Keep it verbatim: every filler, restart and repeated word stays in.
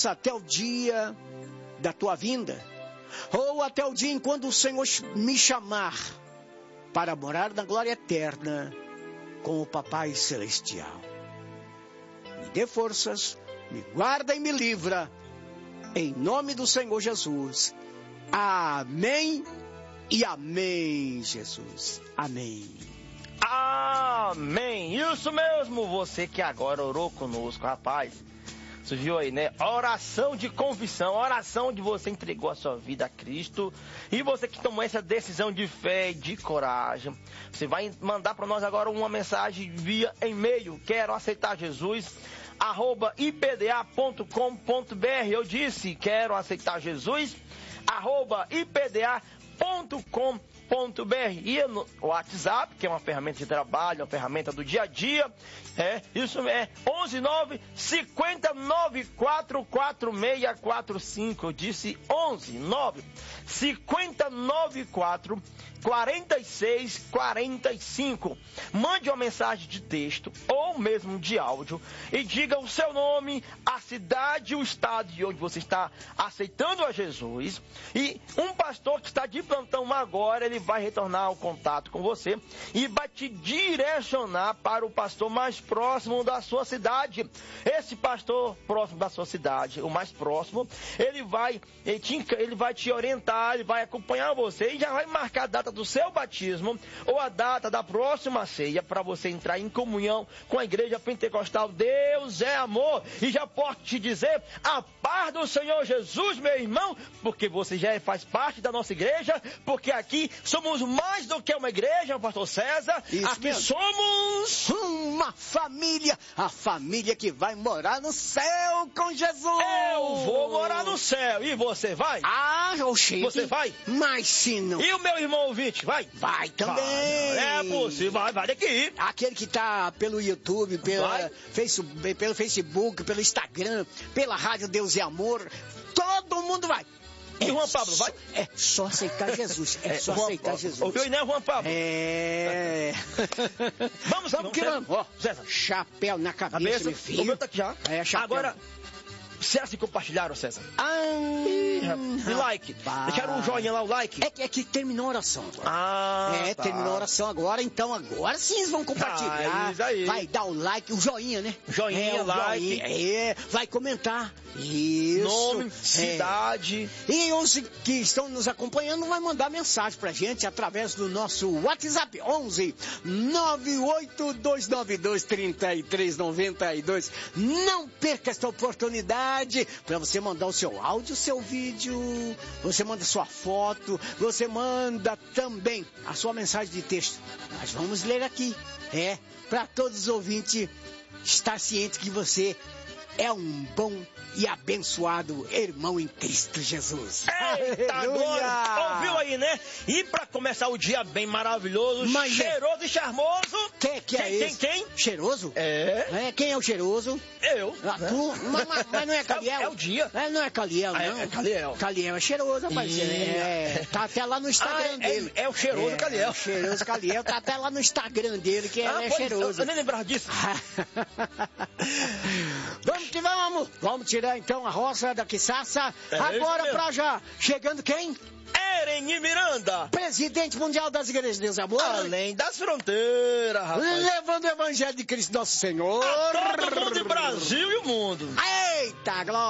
até o dia da tua vinda, ou até o dia em quando o Senhor me chamar para morar na glória eterna com o Papai Celestial. Me dê forças, me guarda e me livra, em nome do Senhor Jesus. Amém e amém, Jesus. Amém. Amém. Isso mesmo, você que agora orou conosco, rapaz. Você viu aí, né? Oração de convicção, oração onde você entregou a sua vida a Cristo. E você que tomou essa decisão de fé e de coragem, você vai mandar para nós agora uma mensagem via e-mail. Quero aceitar Jesus, arroba i p d a ponto com ponto b r. Eu disse, quero aceitar Jesus, arroba i p d a ponto com ponto b r. E no WhatsApp, que é uma ferramenta de trabalho, uma ferramenta do dia a dia, é, isso é onze nove cinquenta nove quatro quatro seis quatro cinco. Eu disse onze nove cinquenta nove quatro quarenta e seis quarenta e cinco. Mande uma mensagem de texto ou mesmo de áudio e diga o seu nome, a cidade e o estado de onde você está aceitando a Jesus. E um pastor que está de plantão agora, ele vai retornar o contato com você e vai te direcionar para o pastor mais próximo da sua cidade. Esse pastor próximo da sua cidade, o mais próximo, ele vai, ele te, ele vai te orientar, ele vai acompanhar você e já vai marcar a data do seu batismo ou a data da próxima ceia para você entrar em comunhão com a igreja pentecostal. Deus é amor. E já posso te dizer, a paz do Senhor Jesus, meu irmão, porque você já faz parte da nossa igreja, porque aqui somos mais do que uma igreja, pastor César. Isso aqui mesmo. Somos uma família, a família que vai morar no céu com Jesus. Eu vou morar no céu. E você vai? Ah, oxente. Você vai? Mas se não... E o meu irmão ouvinte, vai? Vai também. Vai. É possível, vai, vai ter que ir. Aquele que tá pelo YouTube, pela Facebook, pelo Facebook, pelo Instagram, pela Rádio Deus é Amor, todo mundo vai. E Juan Pablo, vai? É só aceitar Jesus. É, é só Juan, aceitar Jesus. Ouviu aí, né, Juan Pablo? É. Vamos, vamos que vamos. Ó, César. Chapéu na cabeça, cabeça, meu filho. O meu tá aqui já. É, chapéu. Agora, César, se compartilharam, César? Ah, e like. Deixaram um joinha lá, o like. É que, é que terminou a oração. Ah, É, tá. terminou a oração agora, então agora sim eles vão compartilhar. Ah, isso aí. Vai dar o like, o joinha, né? Joinha, é, like. Joinha, é, vai comentar. Isso. Nome, é. cidade. E os que estão nos acompanhando vai mandar mensagem pra gente através do nosso WhatsApp onze nove oito dois nove dois três três nove dois. Não perca esta oportunidade para você mandar o seu áudio, o seu vídeo, você manda sua foto, você manda também a sua mensagem de texto. Nós vamos ler aqui, é, para todos os ouvintes estar ciente que você é um bom e abençoado irmão em Cristo Jesus. Eita, agora, ouviu aí, né? E pra começar o dia bem maravilhoso, mas cheiroso é... e charmoso. Que, que quem, é quem, esse? Quem? Cheiroso? É. é. Quem é o cheiroso? Eu. Ah, né? tu, mas, mas, mas não é Caliel? É, é o dia. É, não é Caliel, não. É, é Caliel. Caliel é cheiroso, rapaz. E... É, tá até lá no Instagram ah, dele. É, é o cheiroso é, Caliel. É o cheiroso Caliel, tá até lá no Instagram dele, que ah, é pois, cheiroso. Eu, eu nem lembrava disso. Vamos que vamos. Vamos tirar então a roça da Quiçaça. É agora pra já. Chegando quem? Eren e Miranda, presidente mundial das igrejas de Deus e Amor, além das fronteiras, rapaz. Levando o evangelho de Cristo nosso Senhor a todo mundo, Brasil e o mundo. Eita, glória.